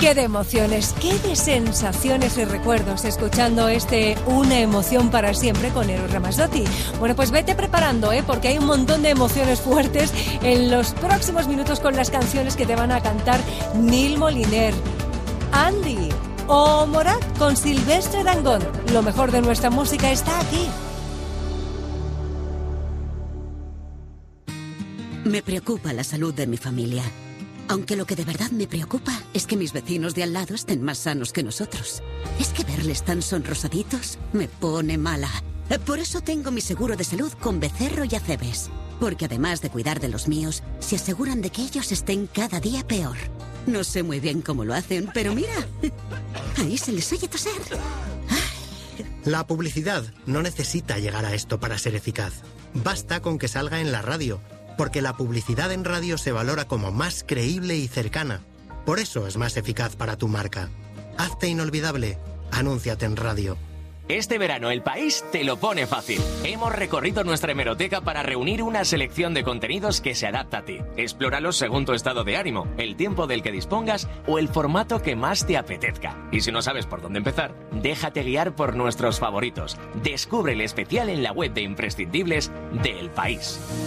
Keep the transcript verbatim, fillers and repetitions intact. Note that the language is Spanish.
Qué de emociones, qué de sensaciones y recuerdos escuchando este Una emoción para siempre con Eros Ramazzotti. Bueno, pues vete preparando, ¿eh? Porque hay un montón de emociones fuertes en los próximos minutos con las canciones que te van a cantar Nil Moliner, Andy o Morat con Silvestre Dangond. Lo mejor de nuestra música está aquí. Me preocupa la salud de mi familia. Aunque lo que de verdad me preocupa es que mis vecinos de al lado estén más sanos que nosotros. Es que verles tan sonrosaditos me pone mala. Por eso tengo mi seguro de salud con Becerro y Acebes. Porque además de cuidar de los míos, se aseguran de que ellos estén cada día peor. No sé muy bien cómo lo hacen, pero mira, ahí se les oye toser. La publicidad no necesita llegar a esto para ser eficaz. Basta con que salga en la radio. Porque la publicidad en radio se valora como más creíble y cercana. Por eso es más eficaz para tu marca. Hazte inolvidable. Anúnciate en radio. Este verano El País te lo pone fácil. Hemos recorrido nuestra hemeroteca para reunir una selección de contenidos que se adapta a ti. Explóralos según tu estado de ánimo, el tiempo del que dispongas o el formato que más te apetezca. Y si no sabes por dónde empezar, déjate guiar por nuestros favoritos. Descubre el especial en la web de imprescindibles de El País.